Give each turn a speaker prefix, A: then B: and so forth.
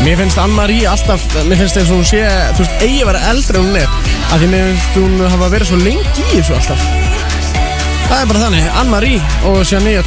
A: Mér finnst Anne-Marie alltaf, mér finnst þess að hún sé, þú veist, eigi að vera eldri en hún af því mér finnst hún hafa verið svo lengi í þessu alltaf. Það bara þannig, Anne-Marie og Shania